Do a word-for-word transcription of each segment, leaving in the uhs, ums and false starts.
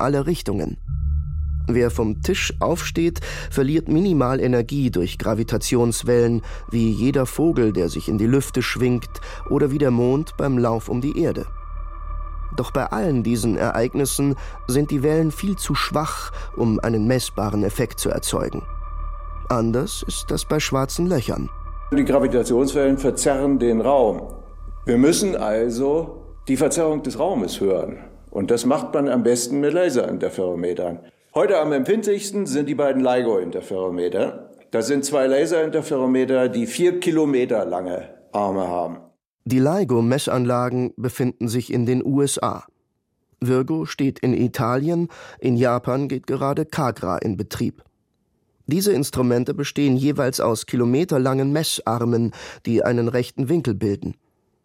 alle Richtungen. Wer vom Tisch aufsteht, verliert minimal Energie durch Gravitationswellen, wie jeder Vogel, der sich in die Lüfte schwingt, oder wie der Mond beim Lauf um die Erde. Doch bei allen diesen Ereignissen sind die Wellen viel zu schwach, um einen messbaren Effekt zu erzeugen. Anders ist das bei schwarzen Löchern. Die Gravitationswellen verzerren den Raum. Wir müssen also die Verzerrung des Raumes hören. Und das macht man am besten mit Laserinterferometern. Heute am empfindlichsten sind die beiden LIGO-Interferometer. Das sind zwei Laserinterferometer, die vier Kilometer lange Arme haben. Die LIGO-Messanlagen befinden sich in den U S A. Virgo steht in Italien, in Japan geht gerade Kagra in Betrieb. Diese Instrumente bestehen jeweils aus kilometerlangen Messarmen, die einen rechten Winkel bilden.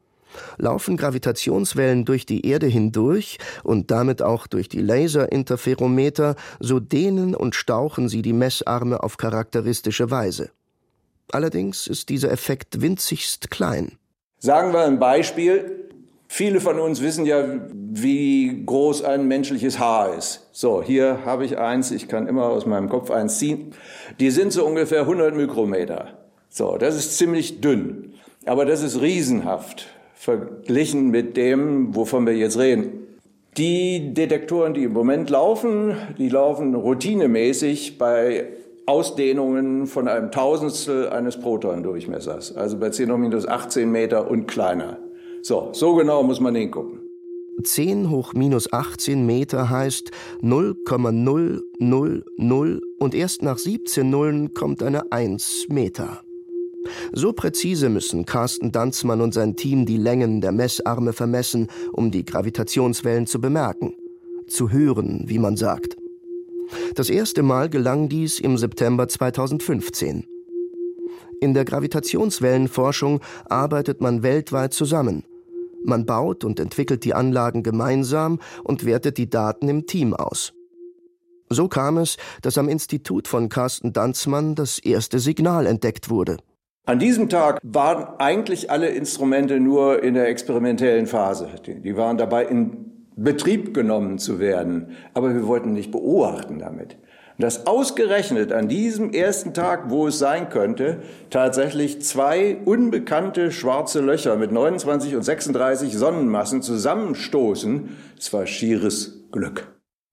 Laufen Gravitationswellen durch die Erde hindurch und damit auch durch die Laserinterferometer, so dehnen und stauchen sie die Messarme auf charakteristische Weise. Allerdings ist dieser Effekt winzigst klein. Sagen wir ein Beispiel. Viele von uns wissen ja, wie groß ein menschliches Haar ist. So, hier habe ich eins, ich kann immer aus meinem Kopf eins ziehen. Die sind so ungefähr hundert Mikrometer. So, das ist ziemlich dünn, aber das ist riesenhaft verglichen mit dem, wovon wir jetzt reden. Die Detektoren, die im Moment laufen, die laufen routinemäßig bei Ausdehnungen von einem Tausendstel eines Protondurchmessers, also bei zehn hoch minus achtzehn Meter und kleiner. So, so genau muss man hingucken. zehn hoch minus achtzehn Meter heißt null Komma null null null und erst nach siebzehn Nullen kommt eine eins Meter. So präzise müssen Carsten Danzmann und sein Team die Längen der Messarme vermessen, um die Gravitationswellen zu bemerken. Zu hören, wie man sagt. Das erste Mal gelang dies im September zweitausendfünfzehn. In der Gravitationswellenforschung arbeitet man weltweit zusammen. Man baut und entwickelt die Anlagen gemeinsam und wertet die Daten im Team aus. So kam es, dass am Institut von Carsten Danzmann das erste Signal entdeckt wurde. An diesem Tag waren eigentlich alle Instrumente nur in der experimentellen Phase. Die waren dabei, in Betrieb genommen zu werden. Aber wir wollten nicht beobachten damit. Und dass ausgerechnet an diesem ersten Tag, wo es sein könnte, tatsächlich zwei unbekannte schwarze Löcher mit neunundzwanzig und sechsunddreißig Sonnenmassen zusammenstoßen, das war schieres Glück.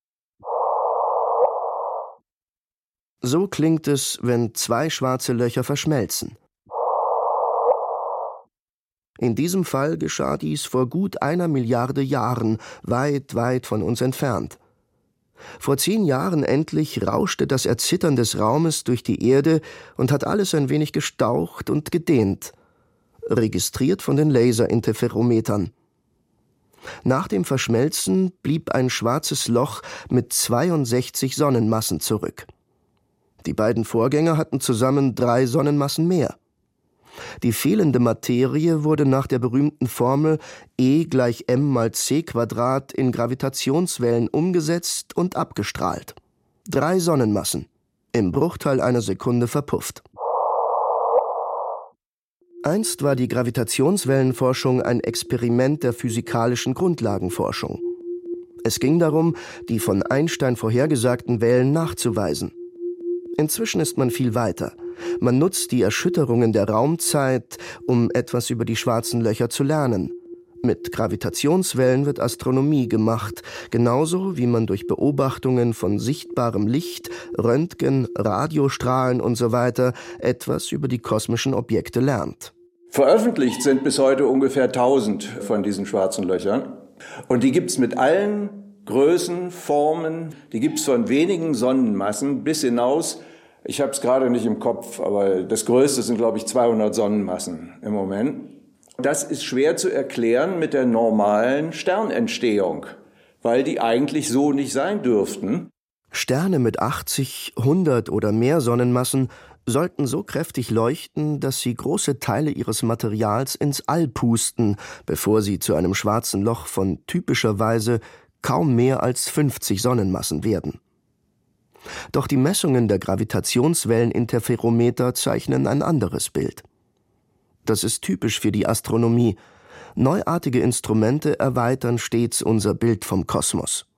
So klingt es, wenn zwei schwarze Löcher verschmelzen. In diesem Fall geschah dies vor gut einer Milliarde Jahren, weit, weit von uns entfernt. Vor zehn Jahren endlich rauschte das Erzittern des Raumes durch die Erde und hat alles ein wenig gestaucht und gedehnt, registriert von den Laserinterferometern. Nach dem Verschmelzen blieb ein schwarzes Loch mit zweiundsechzig Sonnenmassen zurück. Die beiden Vorgänger hatten zusammen drei Sonnenmassen mehr. Die fehlende Materie wurde nach der berühmten Formel E gleich m mal c Quadrat in Gravitationswellen umgesetzt und abgestrahlt. Drei Sonnenmassen, im Bruchteil einer Sekunde verpufft. Einst war die Gravitationswellenforschung ein Experiment der physikalischen Grundlagenforschung. Es ging darum, die von Einstein vorhergesagten Wellen nachzuweisen. Inzwischen ist man viel weiter. Man nutzt die Erschütterungen der Raumzeit, um etwas über die schwarzen Löcher zu lernen. Mit Gravitationswellen wird Astronomie gemacht, genauso wie man durch Beobachtungen von sichtbarem Licht, Röntgen, Radiostrahlen usw. etwas über die kosmischen Objekte lernt. Veröffentlicht sind bis heute ungefähr tausend von diesen schwarzen Löchern. Und die gibt's mit allen Größen, Formen, die gibt's von wenigen Sonnenmassen bis hinaus. Ich habe es gerade nicht im Kopf, aber das Größte sind, glaube ich, zweihundert Sonnenmassen im Moment. Das ist schwer zu erklären mit der normalen Sternentstehung, weil die eigentlich so nicht sein dürften. Sterne mit achtzig, hundert oder mehr Sonnenmassen sollten so kräftig leuchten, dass sie große Teile ihres Materials ins All pusten, bevor sie zu einem schwarzen Loch von typischerweise kaum mehr als fünfzig Sonnenmassen werden. Doch die Messungen der Gravitationswelleninterferometer zeichnen ein anderes Bild. Das ist typisch für die Astronomie. Neuartige Instrumente erweitern stets unser Bild vom Kosmos.